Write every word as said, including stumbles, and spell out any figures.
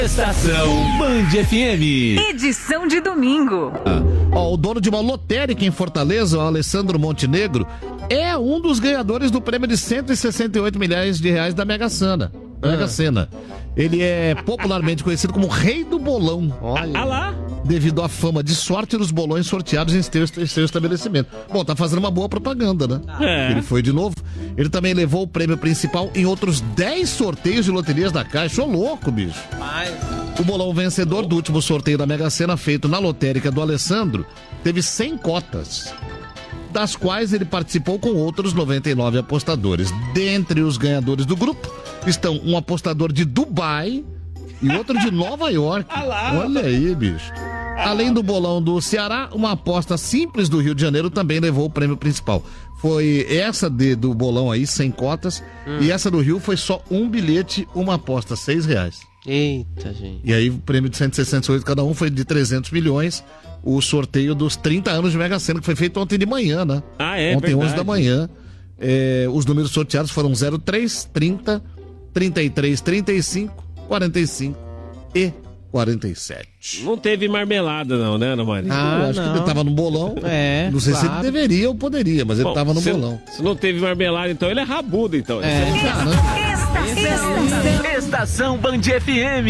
Estação Band F M. Edição de domingo. Ah, ó, o dono de uma lotérica em Fortaleza, o Alessandro Montenegro, é um dos ganhadores do prêmio de cento e sessenta e oito milhões de reais da Mega Sena. Ah. Mega Sena. Ele é popularmente conhecido como Rei do Bolão. Olha. Ah lá. Devido à fama de sorte dos bolões sorteados em seu, em seu estabelecimento. Bom, tá fazendo uma boa propaganda, né? É. Ele foi de novo. Ele também levou o prêmio principal em outros dez sorteios de loterias da Caixa. Ô, louco, bicho. Mas... O bolão vencedor do último sorteio da Mega Sena, feito na lotérica do Alessandro, teve cem cotas, das quais ele participou com outros noventa e nove apostadores. Dentre os ganhadores do grupo estão um apostador de Dubai e outro de Nova York. Olha aí, bicho. Além do bolão do Ceará, uma aposta simples do Rio de Janeiro também levou o prêmio principal. Foi essa de, do bolão aí, cem cotas, hum. e essa do Rio foi só um bilhete, uma aposta, seis reais. Eita, gente. E aí o prêmio de cento e sessenta e oito cada um foi de trezentos milhões, o sorteio dos trinta anos de Mega Sena, que foi feito ontem de manhã, né? Ah, é, Ontem, verdade. onze da manhã. É, os números sorteados foram zero três, trinta, trinta e três, trinta e cinco, quarenta e cinco e quarenta e sete. Não teve marmelada não, né, Ana Maria? Ah, eu acho não. que ele tava no bolão. É, não sei claro. se ele deveria ou poderia, mas Bom, ele tava no se, bolão. Se não teve marmelada, então ele é rabudo, então. É. Estação, Estação Band F M.